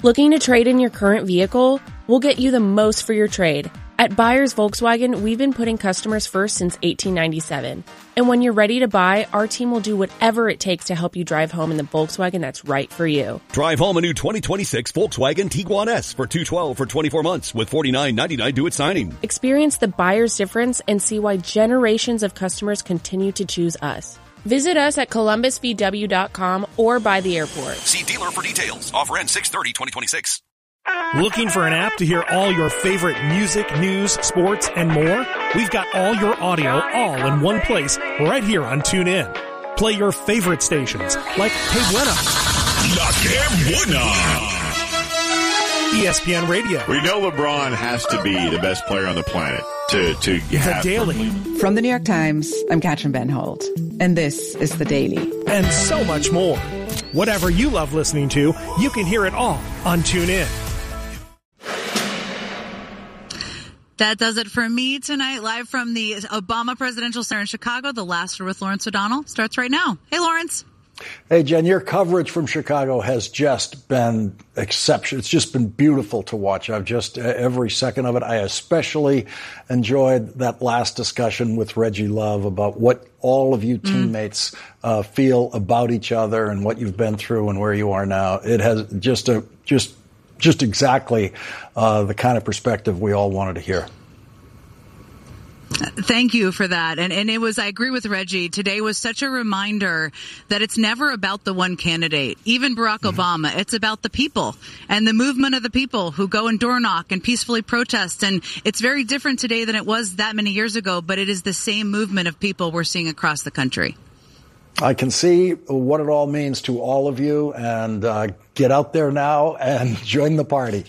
Looking to trade in your current vehicle? We'll get you the most for your trade. At Buyers Volkswagen, we've been putting customers first since 1897. And when you're ready to buy, our team will do whatever it takes to help you drive home in the Volkswagen that's right for you. Drive home a new 2026 Volkswagen Tiguan S for $212 for 24 months with $49.99 due at signing. Experience the buyer's difference and see why generations of customers continue to choose us. Visit us at columbusvw.com or by the airport. See dealer for details. Offer ends 6/30/2026. Looking for an app to hear all your favorite music, news, sports, and more? We've got all your audio all in one place right here on TuneIn. Play your favorite stations like Que Buena, La Que Buena, ESPN Radio. We know LeBron has to be the best player on the planet to have The Daily. From the New York Times, I'm Katrin Benholt, and this is The Daily. And so much more. Whatever you love listening to, you can hear it all on TuneIn. That does it for me tonight, live from the Obama Presidential Center in Chicago. The Last Word with Lawrence O'Donnell starts right now. Hey, Lawrence. Hey, Jen, your coverage from Chicago has just been exceptional. It's just been beautiful to watch. I've just, every second of it, I especially enjoyed that last discussion with Reggie Love about what all of you teammates feel about each other and what you've been through and where you are now. It has just exactly the kind of perspective we all wanted to hear. Thank you for that. And it was, I agree with Reggie, today was such a reminder that it's never about the one candidate, even Barack Obama. It's about the people and the movement of the people who go and door knock and peacefully protest. And it's very different today than it was that many years ago, but it is the same movement of people we're seeing across the country. I can see what it all means to all of you, and get out there now and join the party.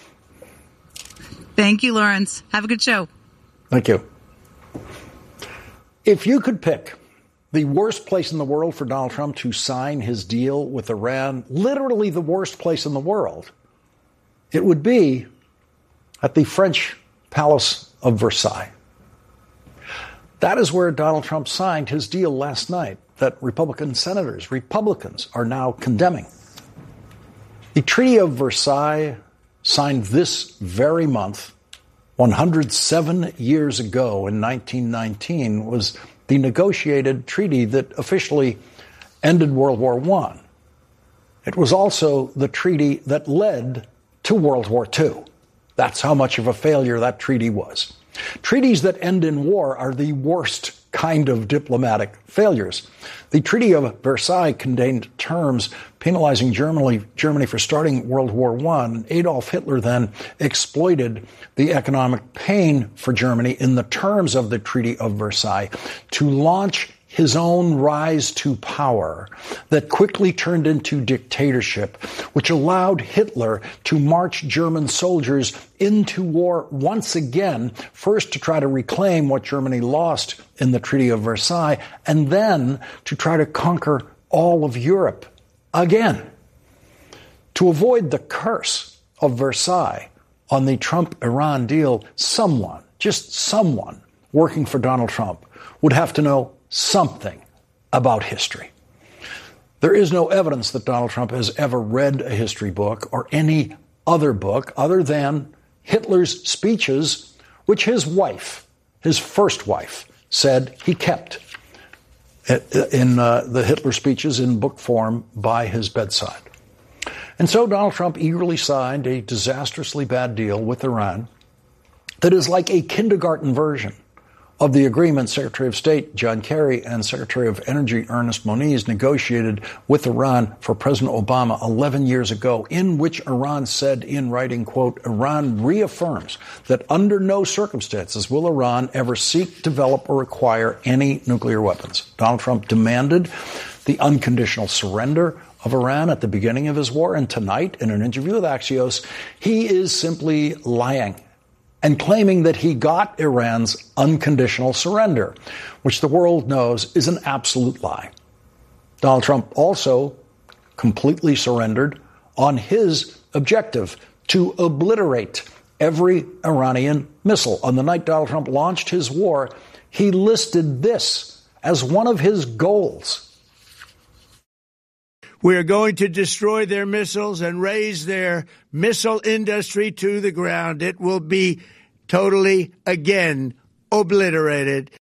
Thank you, Lawrence. Have a good show. Thank you. If you could pick the worst place in the world for Donald Trump to sign his deal with Iran, literally the worst place in the world, it would be at the French Palace of Versailles. That is where Donald Trump signed his deal last night that Republicans are now condemning. The Treaty of Versailles, signed this very month, 107 years ago in 1919, was the negotiated treaty that officially ended World War I. It was also the treaty that led to World War II. That's how much of a failure that treaty was. Treaties that end in war are the worst kind of diplomatic failures. The Treaty of Versailles contained terms penalizing Germany for starting World War I. Adolf Hitler then exploited the economic pain for Germany in the terms of the Treaty of Versailles to launch his own rise to power that quickly turned into dictatorship, which allowed Hitler to march German soldiers into war once again, first to try to reclaim what Germany lost in the Treaty of Versailles, and then to try to conquer all of Europe again. To avoid the curse of Versailles on the Trump-Iran deal, someone, just someone, working for Donald Trump would have to know something about history. There is no evidence that Donald Trump has ever read a history book or any other book other than Hitler's speeches, which his wife, his first wife, said he kept in the Hitler speeches in book form by his bedside. And so Donald Trump eagerly signed a disastrously bad deal with Iran that is like a kindergarten version of the agreement Secretary of State John Kerry and Secretary of Energy Ernest Moniz negotiated with Iran for President Obama 11 years ago, in which Iran said in writing, quote, Iran reaffirms that under no circumstances will Iran ever seek, develop, or acquire any nuclear weapons. Donald Trump demanded the unconditional surrender of Iran at the beginning of his war, and tonight, in an interview with Axios, he is simply lying and claiming that he got Iran's unconditional surrender, which the world knows is an absolute lie. Donald Trump also completely surrendered on his objective to obliterate every Iranian missile. On the night Donald Trump launched his war, he listed this as one of his goals. We are going to destroy their missiles and raise their missile industry to the ground. It will be totally, again, obliterated.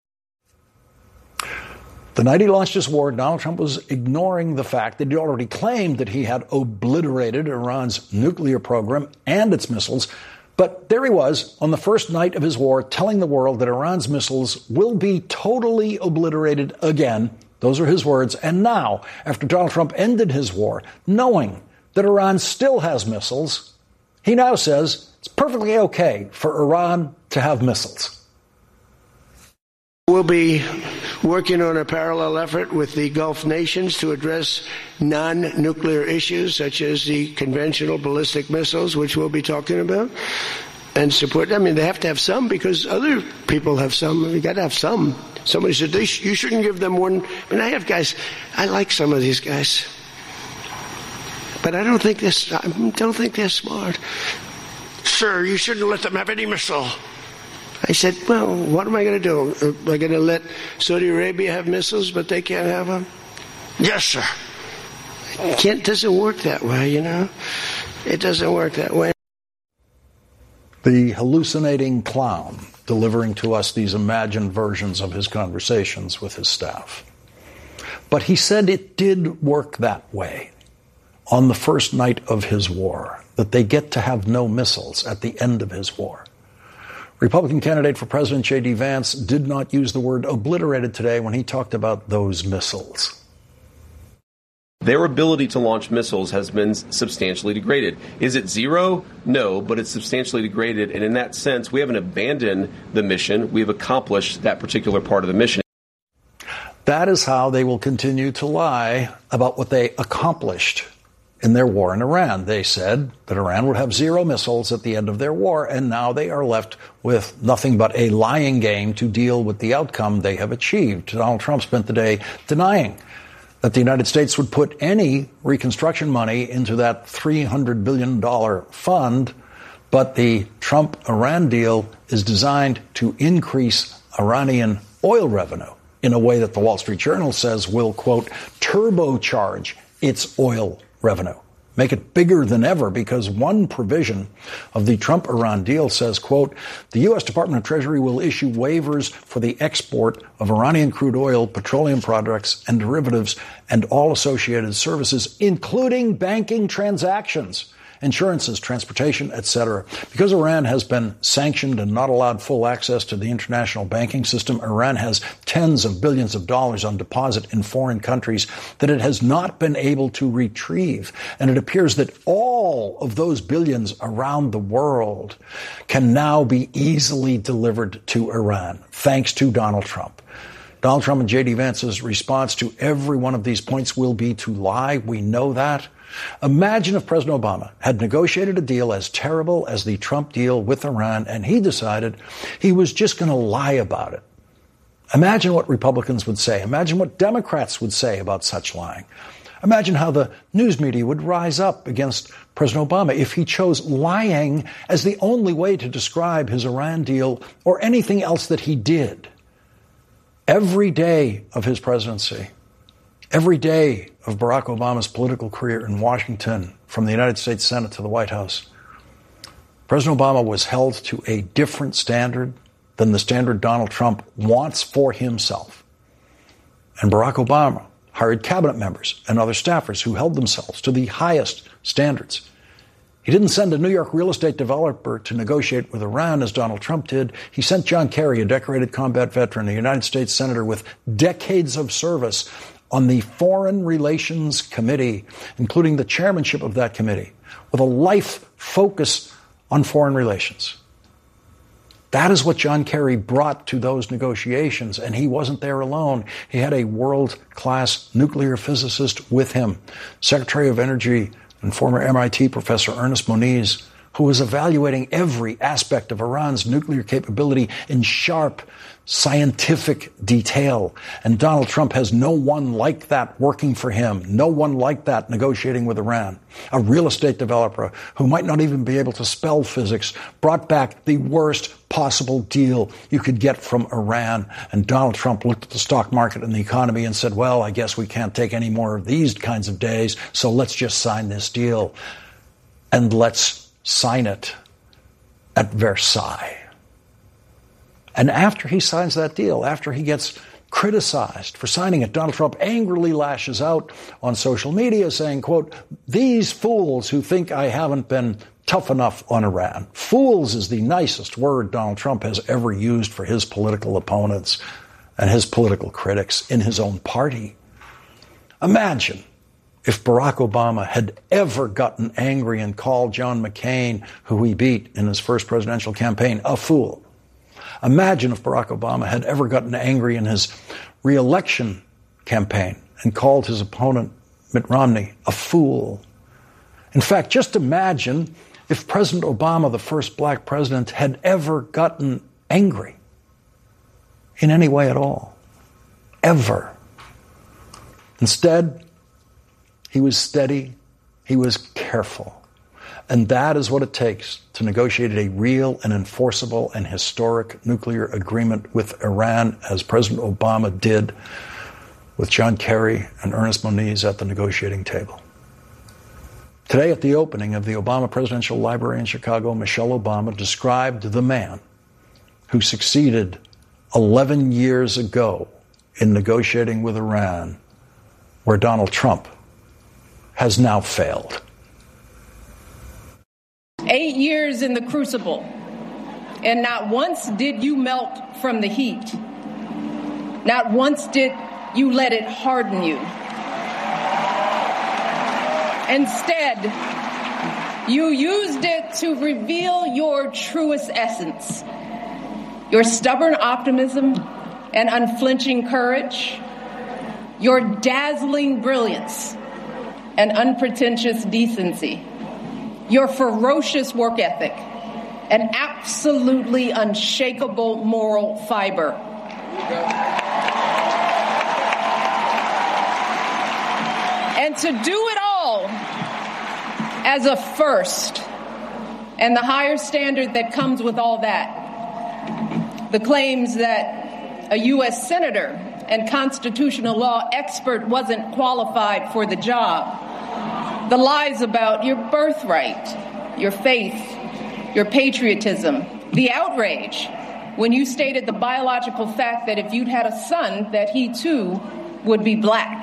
The night he launched his war, Donald Trump was ignoring the fact that he already claimed that he had obliterated Iran's nuclear program and its missiles. But there he was on the first night of his war telling the world that Iran's missiles will be totally obliterated again. Those are his words. And now, after Donald Trump ended his war, knowing that Iran still has missiles, he now says it's perfectly okay for Iran to have missiles. We'll be working on a parallel effort with the Gulf nations to address non-nuclear issues such as the conventional ballistic missiles, which we'll be talking about, and support. I mean, they have to have some because other people have some. You got to have some. Somebody said you shouldn't give them one. I mean, I have guys. I like some of these guys, but I don't think they're smart. Sir, you shouldn't let them have any missile. I said, well, what am I going to do? Am I going to let Saudi Arabia have missiles, but they can't have them? Yes, sir. It doesn't work that way, you know. It doesn't work that way. The hallucinating clown delivering to us these imagined versions of his conversations with his staff. But he said it did work that way on the first night of his war, that they get to have no missiles at the end of his war. Republican candidate for president J.D. Vance did not use the word obliterated today when he talked about those missiles. Their ability to launch missiles has been substantially degraded. Is it zero? No, but it's substantially degraded. And in that sense, we haven't abandoned the mission. We've accomplished that particular part of the mission. That is how they will continue to lie about what they accomplished in their war in Iran. They said that Iran would have zero missiles at the end of their war, and now they are left with nothing but a lying game to deal with the outcome they have achieved. Donald Trump spent the day denying that the United States would put any reconstruction money into that $300 billion fund, but the Trump-Iran deal is designed to increase Iranian oil revenue in a way that the Wall Street Journal says will, quote, turbocharge its oil revenue, make it bigger than ever, because one provision of the Trump-Iran deal says, quote, the U.S. Department of Treasury will issue waivers for the export of Iranian crude oil, petroleum products, and derivatives, and all associated services, including banking transactions, insurances, transportation, etc. Because Iran has been sanctioned and not allowed full access to the international banking system, Iran has tens of billions of dollars on deposit in foreign countries that it has not been able to retrieve. And it appears that all of those billions around the world can now be easily delivered to Iran, thanks to Donald Trump. Donald Trump and J.D. Vance's response to every one of these points will be to lie. We know that. Imagine if President Obama had negotiated a deal as terrible as the Trump deal with Iran, and he decided he was just going to lie about it. Imagine what Republicans would say. Imagine what Democrats would say about such lying. Imagine how the news media would rise up against President Obama if he chose lying as the only way to describe his Iran deal or anything else that he did. Every day of his presidency, every day of Barack Obama's political career in Washington, from the United States Senate to the White House, President Obama was held to a different standard than the standard Donald Trump wants for himself. And Barack Obama hired cabinet members and other staffers who held themselves to the highest standards. He didn't send a New York real estate developer to negotiate with Iran as Donald Trump did. He sent John Kerry, a decorated combat veteran, a United States senator with decades of service, on the Foreign Relations Committee, including the chairmanship of that committee, with a life focus on foreign relations. That is what John Kerry brought to those negotiations, and he wasn't there alone. He had a world-class nuclear physicist with him, Secretary of Energy and former MIT professor Ernest Moniz, who was evaluating every aspect of Iran's nuclear capability in sharp, scientific detail. And Donald Trump has no one like that working for him, no one like that negotiating with Iran. A real estate developer who might not even be able to spell physics brought back the worst possible deal you could get from Iran. And Donald Trump looked at the stock market and the economy and said, well, I guess we can't take any more of these kinds of days, so let's just sign this deal. And let's sign it at Versailles. And after he signs that deal, after he gets criticized for signing it, Donald Trump angrily lashes out on social media saying, quote, these fools who think I haven't been tough enough on Iran. Fools is the nicest word Donald Trump has ever used for his political opponents and his political critics in his own party. Imagine if Barack Obama had ever gotten angry and called John McCain, who he beat in his first presidential campaign, a fool. Imagine if Barack Obama had ever gotten angry in his re-election campaign and called his opponent, Mitt Romney, a fool. In fact, just imagine if President Obama, the first black president, had ever gotten angry in any way at all. Ever. Instead, he was steady, he was careful. And that is what it takes to negotiate a real and enforceable and historic nuclear agreement with Iran, as President Obama did with John Kerry and Ernest Moniz at the negotiating table. Today, at the opening of the Obama Presidential Library in Chicago, Michelle Obama described the man who succeeded 11 years ago in negotiating with Iran, where Donald Trump has now failed. 8 years in the crucible, and not once did you melt from the heat. Not once did you let it harden you. Instead, you used it to reveal your truest essence, your stubborn optimism and unflinching courage, your dazzling brilliance and unpretentious decency, your ferocious work ethic, and absolutely unshakable moral fiber. And to do it all as a first, and the higher standard that comes with all that, the claims that a U.S. senator and constitutional law expert wasn't qualified for the job, the lies about your birthright, your faith, your patriotism, the outrage when you stated the biological fact that if you'd had a son, that he too would be black.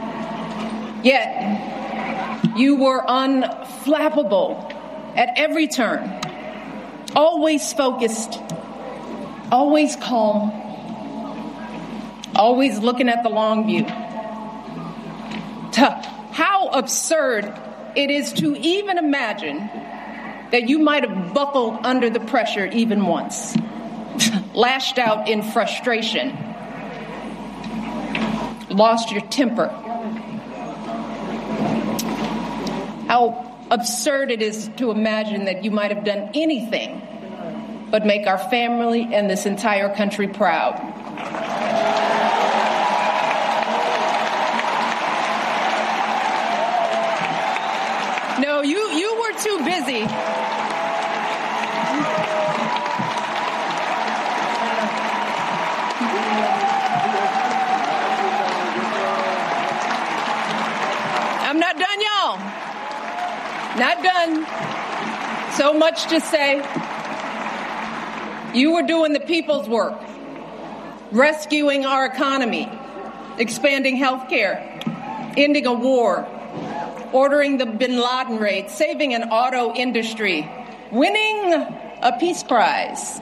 Yet, you were unflappable at every turn, always focused, always calm, always looking at the long view. How absurd it is to even imagine that you might have buckled under the pressure even once, lashed out in frustration, lost your temper. How absurd it is to imagine that you might have done anything but make our family and this entire country proud. No, you were too busy. I'm not done, y'all. Not done. So much to say. You were doing the people's work, rescuing our economy, expanding health care, ending a war, ordering the bin Laden raid, saving an auto industry, winning a peace prize.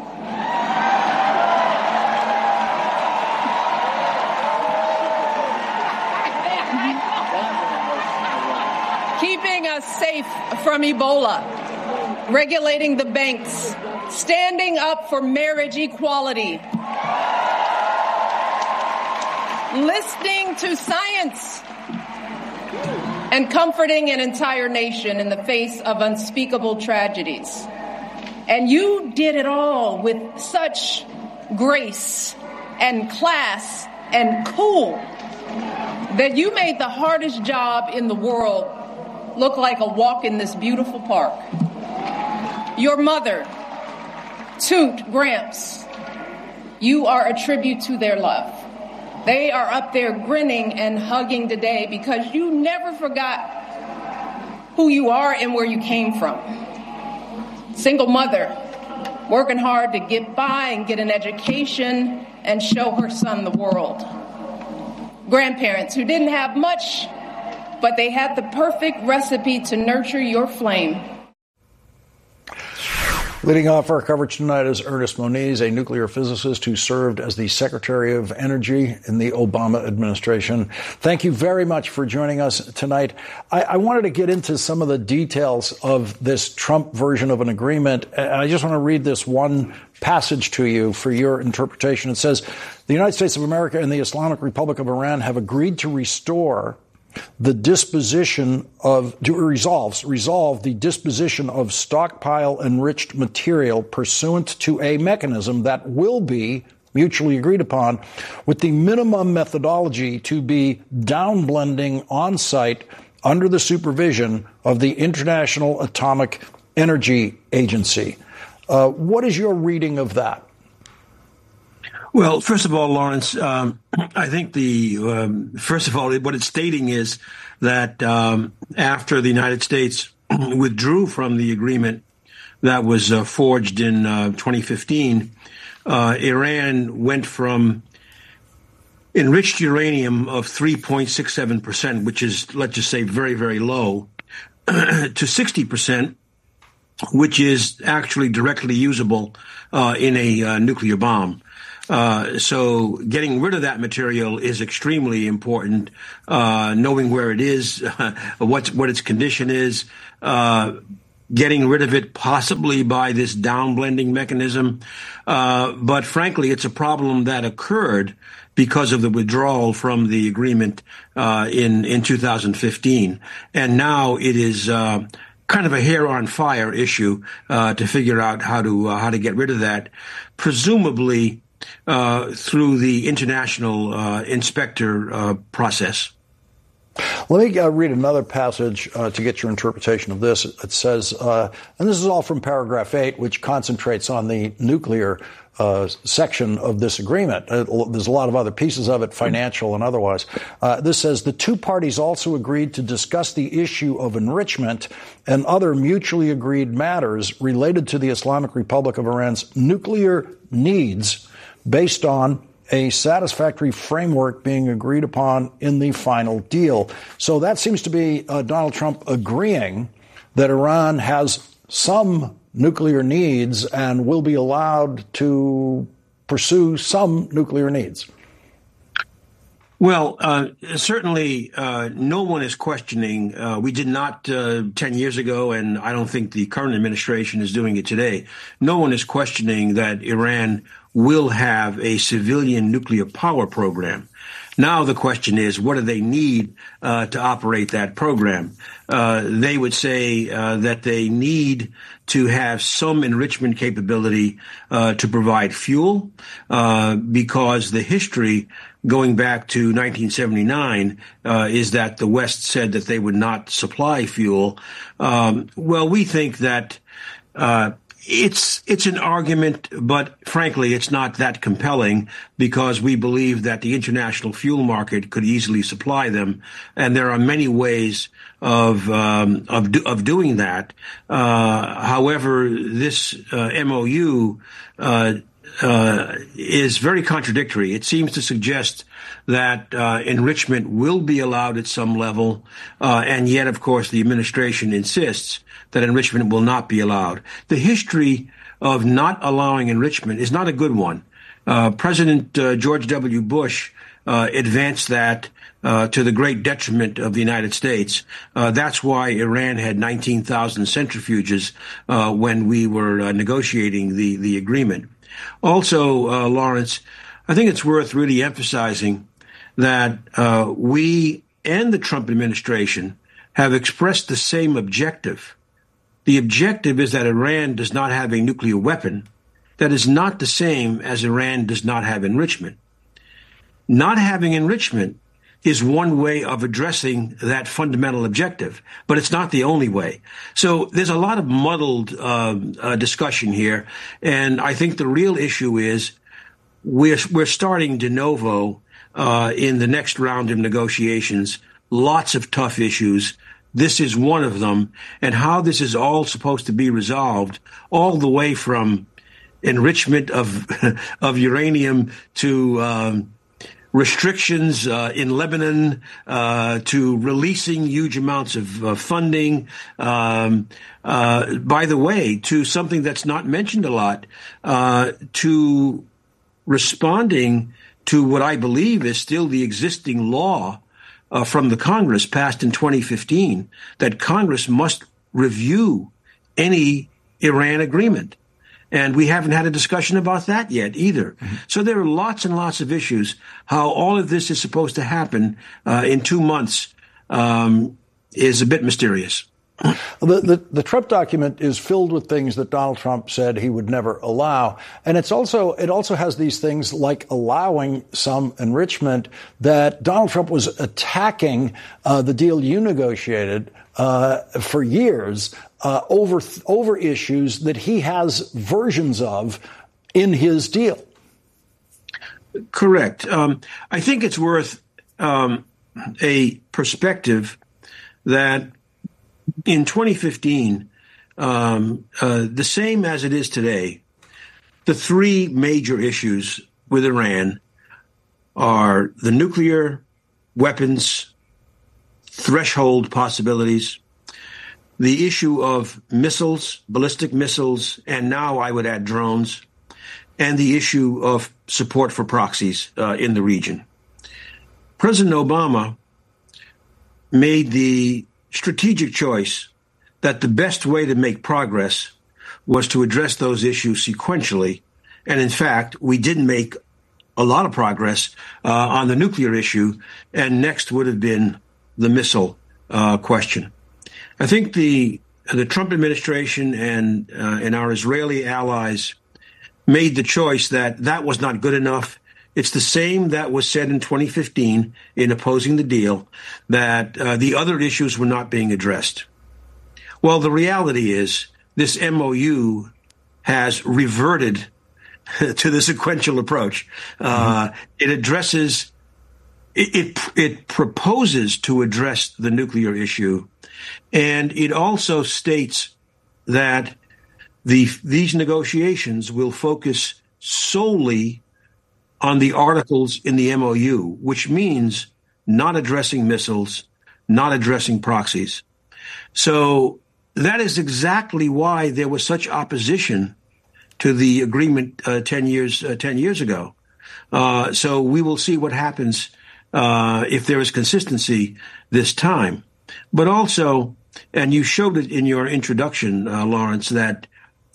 Keeping us safe from Ebola, regulating the banks, standing up for marriage equality, listening to science, and comforting an entire nation in the face of unspeakable tragedies. And you did it all with such grace and class and cool that you made the hardest job in the world look like a walk in this beautiful park. Your mother, Toot, Gramps, you are a tribute to their love. They are up there grinning and hugging today because you never forgot who you are and where you came from. Single mother, working hard to get by and get an education and show her son the world. Grandparents who didn't have much, but they had the perfect recipe to nurture your flame. Leading off our coverage tonight is Ernest Moniz, a nuclear physicist who served as the Secretary of Energy in the Obama administration. Thank you very much for joining us tonight. I wanted to get into some of the details of this Trump version of an agreement. I just want to read this one passage to you for your interpretation. It says, the United States of America and the Islamic Republic of Iran have agreed to resolve the disposition of stockpile enriched material pursuant to a mechanism that will be mutually agreed upon, with the minimum methodology to be downblending on site under the supervision of the International Atomic Energy Agency. What is your reading of that? Well, first of all, Lawrence, I think first of all, what it's stating is that after the United States withdrew from the agreement that was forged in 2015, Iran went from enriched uranium of 3.67%, which is, let's just say, very, very low, to 60%, which is actually directly usable in a nuclear bomb. So getting rid of that material is extremely important. Knowing where it is, what its condition is, getting rid of it possibly by this downblending mechanism. But frankly, it's a problem that occurred because of the withdrawal from the agreement in 2015, and now it is kind of a hair on fire issue to figure out how to get rid of that, presumably through the international inspector process. Let me read another passage to get your interpretation of this. It says, and this is all from paragraph 8, which concentrates on the nuclear section of this agreement. There's a lot of other pieces of it, financial and otherwise. This says, the two parties also agreed to discuss the issue of enrichment and other mutually agreed matters related to the Islamic Republic of Iran's nuclear needs based on a satisfactory framework being agreed upon in the final deal. So that seems to be Donald Trump agreeing that Iran has some nuclear needs and will be allowed to pursue some nuclear needs. Well, certainly no one is questioning. We did not 10 years ago, and I don't think the current administration is doing it today. No one is questioning that Iran will have a civilian nuclear power program. Now the question is, what do they need to operate that program? They would say that they need to have some enrichment capability to provide fuel, because the history going back to 1979 is that the West said that they would not supply fuel. Well, we think that it's an argument, but frankly, it's not that compelling, because we believe that the international fuel market could easily supply them, and there are many ways of doing that. However, this MOU is very contradictory. It seems to suggest that enrichment will be allowed at some level, and yet, of course, the administration insists that enrichment will not be allowed. The history of not allowing enrichment is not a good one. President George W. Bush advanced that to the great detriment of the United States. That's why Iran had 19,000 centrifuges when we were negotiating the agreement. Also, Lawrence, I think it's worth really emphasizing that we and the Trump administration have expressed the same objective. The objective is that Iran does not have a nuclear weapon. That is not the same as Iran does not have enrichment. Not having enrichment is one way of addressing that fundamental objective, but it's not the only way. So there's a lot of muddled discussion here, and I think the real issue is we're starting de novo in the next round of negotiations. Lots of tough issues. This is one of them, and how this is all supposed to be resolved, all the way from enrichment of uranium to restrictions in Lebanon, to releasing huge amounts of funding. By the way, to something that's not mentioned a lot, to responding to what I believe is still the existing law from the Congress passed in 2015, that Congress must review any Iran agreement. And we haven't had a discussion about that yet either. Mm-hmm. So there are lots and lots of issues. How all of this is supposed to happen in 2 months is a bit mysterious. The Trump document is filled with things that Donald Trump said he would never allow. And it also has these things like allowing some enrichment that Donald Trump was attacking the deal you negotiated for years over issues that he has versions of in his deal. Correct. I think it's worth a perspective that in 2015, the same as it is today, the three major issues with Iran are the nuclear weapons threshold possibilities, the issue of missiles, ballistic missiles, and now I would add drones, and the issue of support for proxies in the region. President Obama made the strategic choice that the best way to make progress was to address those issues sequentially. And in fact, we didn't make a lot of progress on the nuclear issue, and next would have been the missile question. I think the Trump administration and our Israeli allies made the choice that was not good enough. It's the same that was said in 2015 in opposing the deal, that the other issues were not being addressed. Well, the reality is this MOU has reverted to the sequential approach. It addresses, it proposes to address the nuclear issue, and it also states that these negotiations will focus solely on the articles in the MOU, which means not addressing missiles, not addressing proxies. So that is exactly why there was such opposition to the agreement 10 years ago. So we will see what happens if there is consistency this time. But also, and you showed it in your introduction, Lawrence, that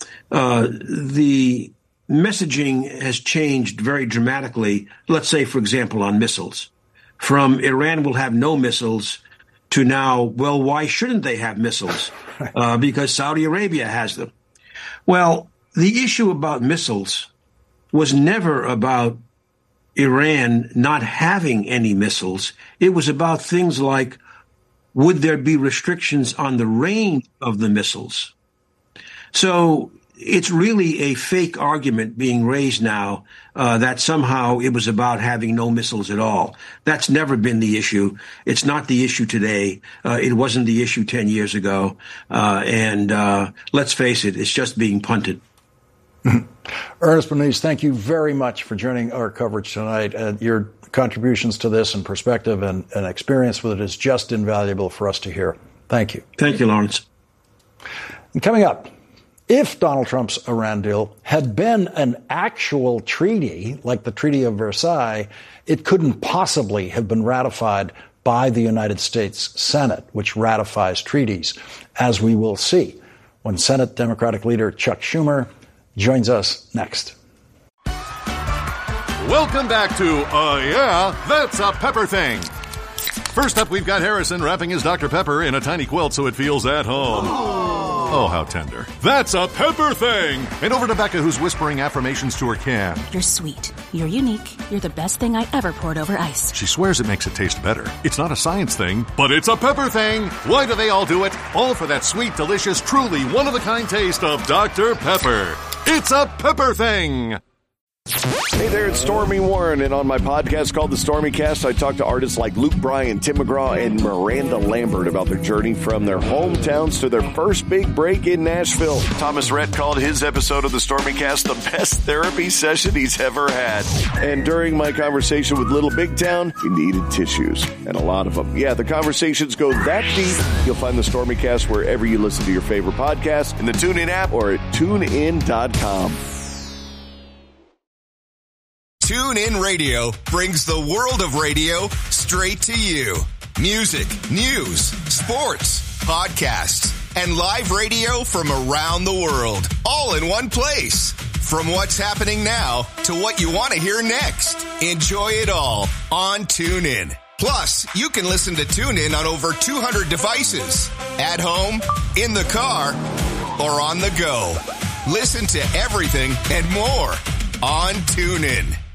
the messaging has changed very dramatically. Let's say, for example, on missiles, from Iran will have no missiles to now, well, why shouldn't they have missiles? Because Saudi Arabia has them. Well, the issue about missiles was never about Iran not having any missiles. It was about things like, would there be restrictions on the range of the missiles? So it's really a fake argument being raised now that somehow it was about having no missiles at all. That's never been the issue. It's not the issue today. It wasn't the issue 10 years ago. And let's face it, it's just being punted. Ernest Moniz, thank you very much for joining our coverage tonight. Your contributions to this and perspective and experience with it is just invaluable for us to hear. Thank you. Thank you, Lawrence. And coming up, if Donald Trump's Iran deal had been an actual treaty, like the Treaty of Versailles, it couldn't possibly have been ratified by the United States Senate, which ratifies treaties, as we will see when Senate Democratic leader Chuck Schumer joins us next. Welcome back to Yeah, That's a Pepper Thing. First up, we've got Harrison wrapping his Dr. Pepper in a tiny quilt so it feels at home. Oh, how tender. That's a pepper thing! And over to Becca, who's whispering affirmations to her can. You're sweet. You're unique. You're the best thing I ever poured over ice. She swears it makes it taste better. It's not a science thing, but it's a pepper thing. Why do they all do it? All for that sweet, delicious, truly one-of-a-kind taste of Dr. Pepper. It's a pepper thing! Hey there, it's Stormy Warren, and on my podcast called The Stormy Cast, I talk to artists like Luke Bryan, Tim McGraw, and Miranda Lambert about their journey from their hometowns to their first big break in Nashville. Thomas Rhett called his episode of The Stormy Cast the best therapy session he's ever had. And during my conversation with Little Big Town, he needed tissues, and a lot of them. Yeah, the conversations go that deep. You'll find The Stormy Cast wherever you listen to your favorite podcast, in the TuneIn app, or at TuneIn.com. TuneIn Radio brings the world of radio straight to you. Music, news, sports, podcasts, and live radio from around the world, all in one place. From what's happening now to what you want to hear next. Enjoy it all on TuneIn. Plus, you can listen to TuneIn on over 200 devices. At home, in the car, or on the go. Listen to everything and more on TuneIn.